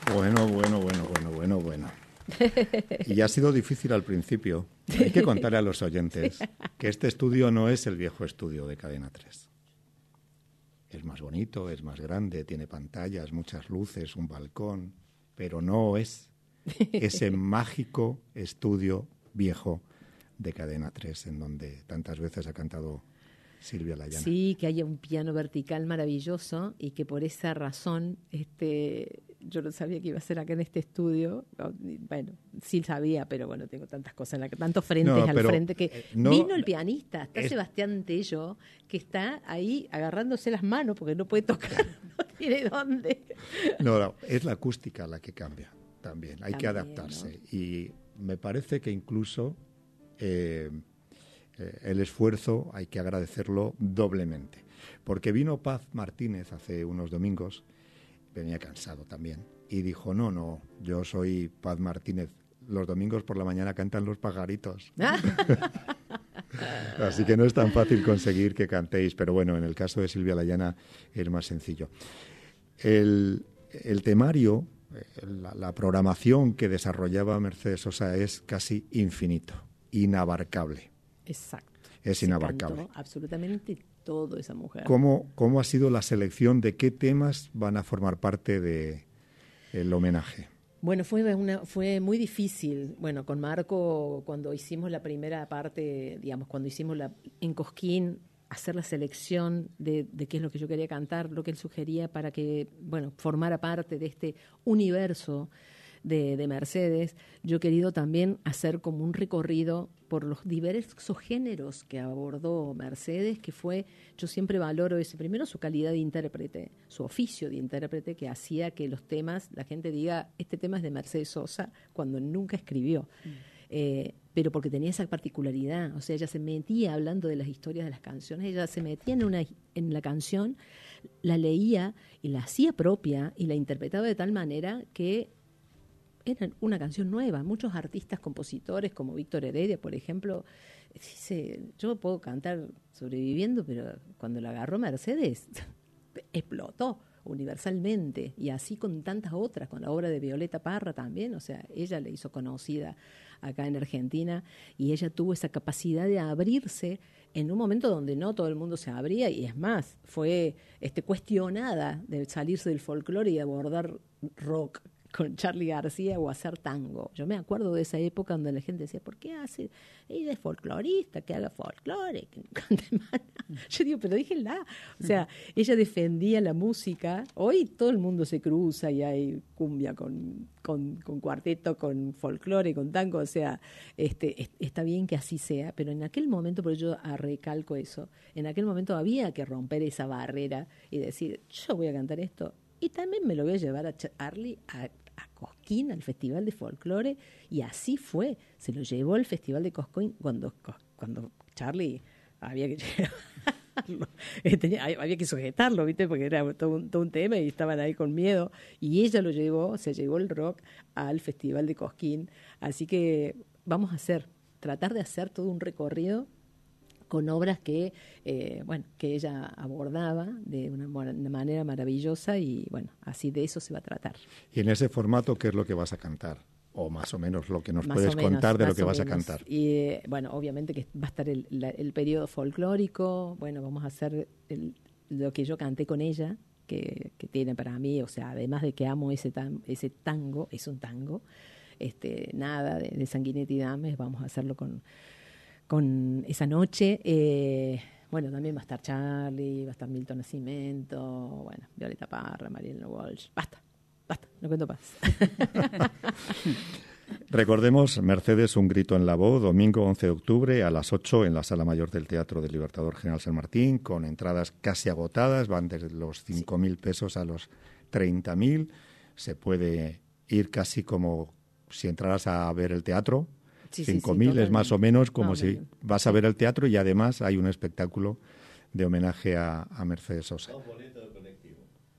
Bueno. Y ha sido difícil al principio. Hay que contarle a los oyentes que este estudio no es el viejo estudio de Cadena 3. Es más bonito, es más grande, tiene pantallas, muchas luces, un balcón, pero no es ese mágico estudio viejo de Cadena 3 en donde tantas veces ha cantado Silvia Llayana. Sí, que haya un piano vertical maravilloso y que por esa razón yo no sabía que iba a ser acá en este estudio. Bueno, sí sabía, pero bueno, tengo tantas cosas, tantos frentes al frente que vino el pianista, está Sebastián Tello, que está ahí agarrándose las manos porque no puede tocar, no tiene dónde. No, es la acústica la que cambia también, hay que adaptarse, ¿no? Y me parece que incluso el esfuerzo hay que agradecerlo doblemente, porque vino Paz Martínez hace unos domingos, venía cansado también, y dijo, no, yo soy Paz Martínez, los domingos por la mañana cantan los pajaritos. Así que no es tan fácil conseguir que cantéis, pero bueno, en el caso de Silvia Llayana es más sencillo. El temario, la programación que desarrollaba Mercedes Sosa es casi infinito, inabarcable. Exacto. Es inabarcable. Cantó absolutamente todo esa mujer. ¿Cómo ha sido la selección de qué temas van a formar parte del homenaje? Bueno, fue muy difícil. Bueno, con Marco, cuando hicimos la primera parte, digamos, cuando hicimos en Cosquín, hacer la selección de qué es lo que yo quería cantar, lo que él sugería para que, bueno, formara parte de este universo de Mercedes. Yo he querido también hacer como un recorrido por los diversos géneros que abordó Mercedes, que yo siempre valoro primero su calidad de intérprete, su oficio de intérprete, que hacía que los temas, la gente diga, este tema es de Mercedes Sosa, cuando nunca escribió. Pero porque tenía esa particularidad, o sea, ella se metía hablando de las historias de las canciones, ella se metía en la canción, la leía y la hacía propia y la interpretaba de tal manera que era una canción nueva. Muchos artistas, compositores, como Víctor Heredia, por ejemplo, dice, yo puedo cantar Sobreviviendo, pero cuando la agarró Mercedes, explotó universalmente, y así con tantas otras, con la obra de Violeta Parra también, o sea, ella le hizo conocida acá en Argentina, y ella tuvo esa capacidad de abrirse en un momento donde no todo el mundo se abría, y es más, fue cuestionada de salirse del folclore y abordar rock con Charly García o hacer tango. Yo me acuerdo de esa época donde la gente decía, ¿por qué hace? Ella es folclorista, que haga folclore, que cante mal. Yo digo, pero déjenla. O sea, ella defendía la música. Hoy todo el mundo se cruza y hay cumbia con cuarteto, con folclore, con tango. O sea, está bien que así sea, pero en aquel momento, por yo recalco eso, en aquel momento había que romper esa barrera y decir, yo voy a cantar esto. Y también me lo voy a llevar a Charly a Cosquín, al Festival de Folclore, y así fue. Se lo llevó al Festival de Cosquín cuando Charly había que llevarlo, había que sujetarlo, ¿viste? Porque era todo un tema y estaban ahí con miedo. Y ella se llevó el rock al Festival de Cosquín. Así que vamos a tratar de hacer todo un recorrido con obras que ella abordaba de una manera maravillosa, y bueno, así de eso se va a tratar. Y en ese formato, ¿qué es lo que vas a cantar? O más o menos lo que nos puedes contar de lo que vas a cantar. Y bueno, obviamente que va a estar el periodo folclórico. Bueno, vamos a hacer lo que yo canté con ella, que tiene para mí, o sea, además de que amo ese tango, es un tango, nada de Sanguinetti Dames, vamos a hacerlo con esa noche. Bueno, también va a estar Charly, va a estar Milton Nascimento, bueno, Violeta Parra, Marielena Walsh. Basta, no cuento más. Recordemos, Mercedes, un grito en la voz, domingo 11 de octubre a las 8 en la Sala Mayor del Teatro del Libertador General San Martín, con entradas casi agotadas, van desde los 5.000 pesos a los 30.000. Se puede ir casi como si entraras a ver el teatro. 5.000 es más o menos como si vas a ver el teatro, y además hay un espectáculo de homenaje a Mercedes Sosa. Un boleto de colectivo.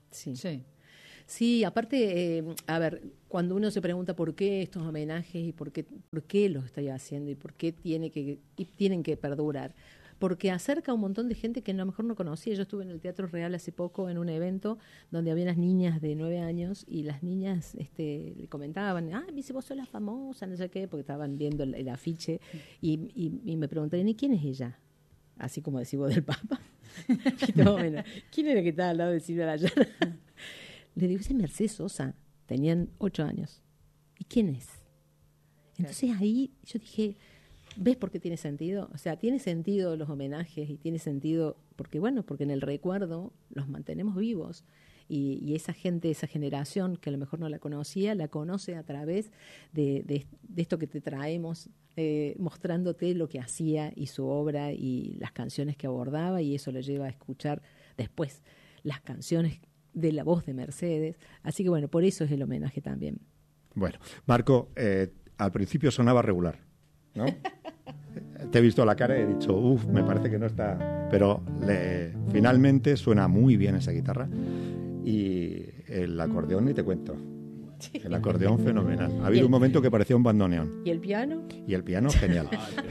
Sí, aparte, a ver, cuando uno se pregunta por qué estos homenajes y por qué los estoy haciendo y por qué tienen que perdurar, porque acerca a un montón de gente que a lo mejor no conocía. Yo estuve en el Teatro Real hace poco en un evento donde había unas niñas de 9 años y las niñas le comentaban, me dice, vos sos la famosa, no sé qué, porque estaban viendo el afiche y me preguntaron, ¿y quién es ella? Así como decís vos del Papa. ¿Quién era que estaba al lado de Silvia Layana? Le digo, esa es Mercedes Sosa. Tenían 8 años. ¿Y quién es? Entonces ahí yo dije, ¿ves por qué tiene sentido? O sea, tiene sentido los homenajes y tiene sentido porque en el recuerdo los mantenemos vivos y esa gente, esa generación que a lo mejor no la conocía, la conoce a través de esto que te traemos, mostrándote lo que hacía y su obra y las canciones que abordaba, y eso lo lleva a escuchar después las canciones de la voz de Mercedes. Así que bueno, por eso es el homenaje también. Bueno, Marco, al principio sonaba regular, ¿no? Te he visto la cara y he dicho, me parece que no está... Pero finalmente suena muy bien esa guitarra y el acordeón ni te cuento. Sí. El acordeón fenomenal. Ha habido un momento que parecía un bandoneón. ¿Y el piano? Y el piano, genial.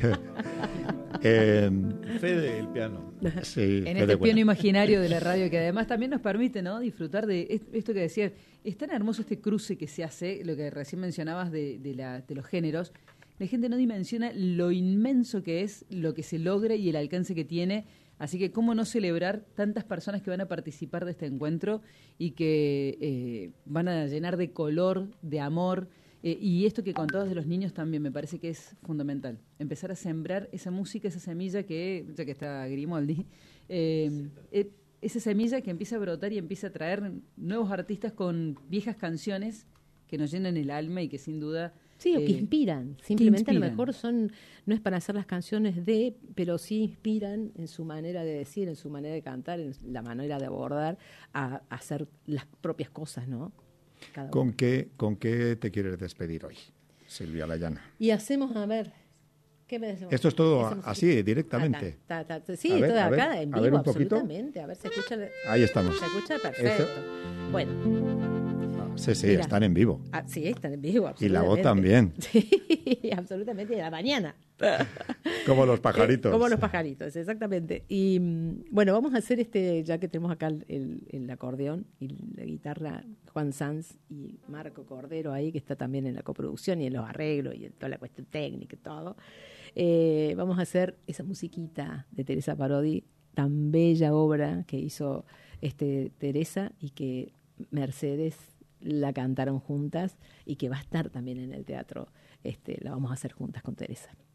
Fede, el piano. Sí, en este piano imaginario de la radio, que además también nos permite, ¿no?, disfrutar de esto que decías. Es tan hermoso este cruce que se hace, lo que recién mencionabas de los géneros. La gente no dimensiona lo inmenso que es lo que se logra y el alcance que tiene. Así que cómo no celebrar tantas personas que van a participar de este encuentro y que van a llenar de color, de amor. Y esto que contabas de los niños también me parece que es fundamental. Empezar a sembrar esa música, esa semilla que, ya que está Grimaldi, esa semilla que empieza a brotar y empieza a traer nuevos artistas con viejas canciones que nos llenan el alma y que sin duda... Sí, o que inspiran. Simplemente a lo mejor no es para hacer las canciones pero sí inspiran en su manera de decir, en su manera de cantar, en la manera de abordar, a hacer las propias cosas, ¿no? ¿Con qué te quieres despedir hoy, Silvia Layana? Y hacemos, a ver, ¿qué me decimos? Esto es todo así, directamente. Sí, todo acá, en vivo, absolutamente. A ver, se escucha... Ahí estamos. Se escucha perfecto. Bueno... Sí, mira, están en vivo. Sí, están en vivo, y la voz también. Sí, absolutamente, de la mañana. Como los pajaritos. Como los pajaritos, exactamente. Y bueno, vamos a hacer ya que tenemos acá el acordeón y la guitarra, Juan Sanz y Marco Cordero ahí, que está también en la coproducción y en los arreglos y en toda la cuestión técnica y todo. Vamos a hacer esa musiquita de Teresa Parodi, tan bella obra que hizo Teresa y que Mercedes la cantaron juntas y que va a estar también en el teatro. La vamos a hacer juntas con Teresa.